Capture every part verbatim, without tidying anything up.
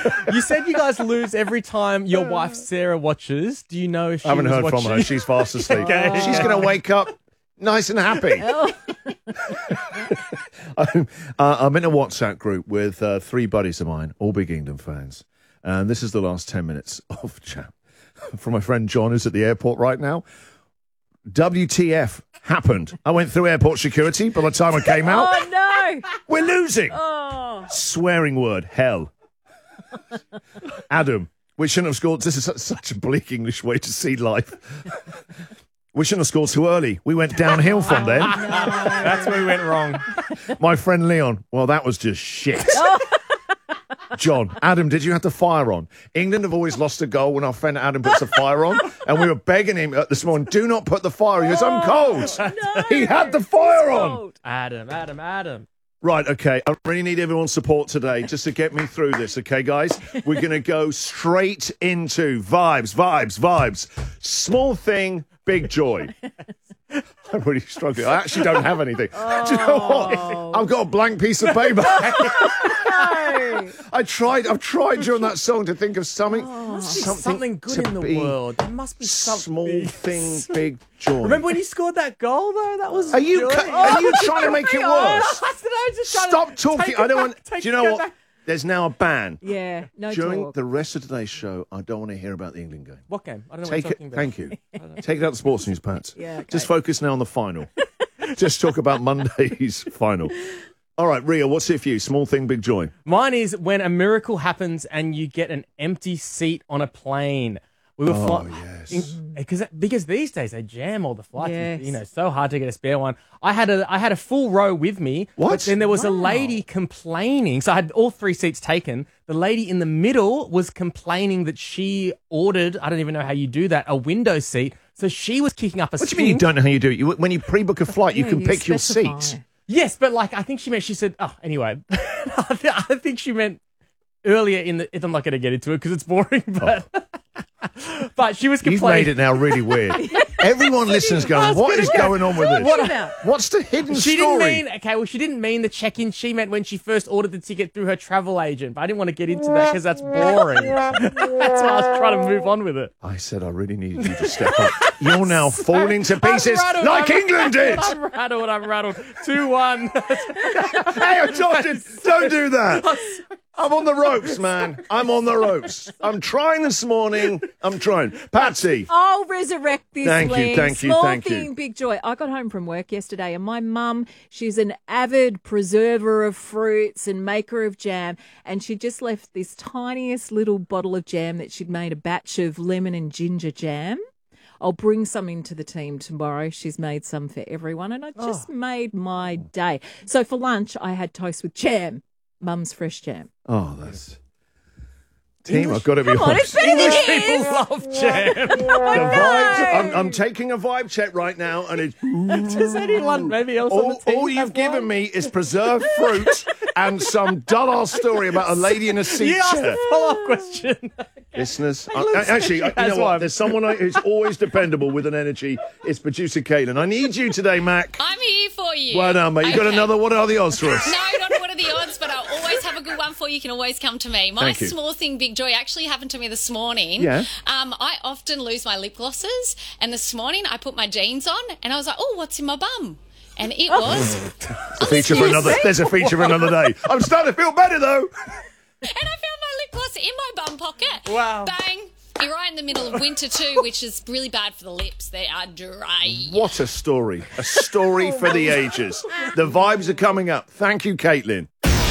You said you guys lose every time your wife Sarah watches. Do you know if she I haven't was heard watching? from her. She's fast asleep. Okay. She's going to wake up nice and happy. I'm, uh, I'm in a WhatsApp group with uh, three buddies of mine, all big England fans. And this is the last ten minutes of chat from my friend John, who's at the airport right now. W T F happened. I went through airport security by the time I came out. Oh, no. We're losing. Oh. Swearing word, hell. Adam, we shouldn't have scored. This is su- such a bleak English way to see life. We shouldn't have scored too early. We went downhill from then. That's where we went wrong. My friend Leon, well, that was just shit. John, Adam, did you have the fire on? England have always lost a goal when our friend Adam puts the fire on, and we were begging him uh, this morning, do not put the fire on. He goes, I'm cold. No. He had the fire on. Adam, Adam, Adam. Right, okay. I really need everyone's support today just to get me through this, okay, guys? We're going to go straight into vibes, vibes, vibes. Small thing, big joy. I'm really struggling. I actually don't have anything. Oh. Do you know what? I've got a blank piece of paper. No. I tried. I've tried during that song to think of something. There must be something, something good to in the be world. There must be something. Small thing, big joy. Remember when you scored that goal, though? That was Are you? joy. Cu- are you trying to make it Oh, worse? I said I was just trying Stop to talking. take I it don't back, want. take Do you it know what? back. There's now a ban. Yeah, no During talk. the rest of today's show, I don't want to hear about the England game. What game? I don't know Take what it. you're talking about. Thank you. Take it out the sports news, Pat. Yeah, okay. Just focus now on the final. Just talk about Monday's final. All right, Ria, what's it for you? Small thing, big joy. Mine is when a miracle happens and you get an empty seat on a plane. We were Oh, flying yes. because because these days they jam all the flights. Yes. You know, so hard to get a spare one. I had a I had a full row with me. What? But then there was a Wow. lady complaining. So I had all three seats taken. The lady in the middle was complaining that she ordered. I don't even know how you do that. A window seat. So she was kicking up a. What do you mean you don't know how you do it? You, when you pre-book a flight, you Yeah, can you pick your specify. seat. Yes, but like I think she meant she said. Oh, anyway, I thi- I think she meant earlier in the. I'm not going to get into it because it's boring. But but she was You've complaining. made it now really weird. Everyone listens going, what is going on with this? What? What's the hidden She story? didn't mean okay. Well, she didn't mean the check-in. She meant when she first ordered the ticket through her travel agent. But I didn't want to get into that because that's boring. That's why I was trying to move on with it. I said I really needed you to step up. You're now falling to pieces rattled, like I'm- England did. I'm rattled. I'm rattled. Two one. Hey, I told you, don't do that. I'm on the ropes, man. I'm on the ropes. I'm trying this morning. I'm trying. Patsy. I'll resurrect this. Thank you, Lee. thank you, Small thank you. thing, big joy. I got home from work yesterday, and my mum, she's an avid preserver of fruits and maker of jam, and she just left this tiniest little bottle of jam that she'd made a batch of lemon and ginger jam. I'll bring some into the team tomorrow. She's made some for everyone, and I just made my day. So for lunch, I had toast with jam, mum's fresh jam. Oh, that's... Team, I've got to be Come on, honest. it's better than English people his. love jam. The vibes, I'm, I'm taking a vibe check right now, and it's... Does anyone maybe else on All, the team all you've have given one? me is preserved fruit and some dull-ass story about a lady in a seat You asked chair. a follow-up question. Listeners, It I- looks I- actually, like she you has know what? one. There's someone I- who's always dependable with an energy. It's producer Caitlin. I need you today, Mac. I'm here for you. Well done, mate. You got Okay. another? What are the odds for us? No, I don't know what are the odds, but I'll always have a good one for you. You can always come to me. My Thank you. small thing, big joy, actually happened to me this morning. Yeah. Um, I often lose my lip glosses, and this morning I put my jeans on, and I was like, "Oh, what's in my bum?" And it was, A feature for another. There's a feature for another day. I'm starting to feel better though. and I found my lip gloss in my bum pocket. Wow. Bang! You're right in the middle of winter too, which is really bad for the lips. They are dry. What a story! A story for the ages. The vibes are coming up. Thank you, Caitlin.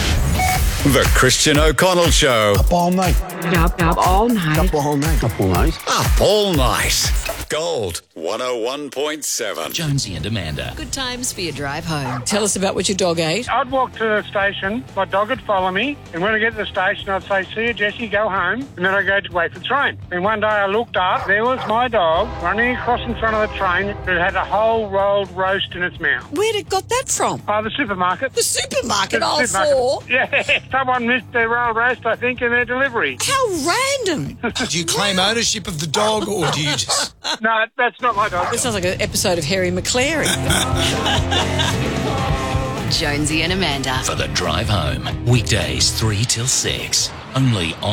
The Christian O'Connell Show. Up all night. Up, up all night. Up all night. Up all night. Up all night. Gold one oh one point seven. Jonesy and Amanda. Good times for your drive home. Tell us about what your dog ate. I'd walk to the station, my dog would follow me, and when I get to the station, I'd say, "See you, Jessie, go home," and then I'd go to wait for the train. And one day I looked up, there was my dog running across in front of the train. It had a whole rolled roast in its mouth. Where'd it got that from? Oh, the supermarket. The supermarket, The all supermarket. four. Yeah, someone missed their rolled roast, I think, in their delivery. How random. Do you claim ownership of the dog, or do you just... No, that's not my dog. This sounds like an episode of Harry McClary. Jonesy and Amanda. For the drive home. Weekdays three till six. Only on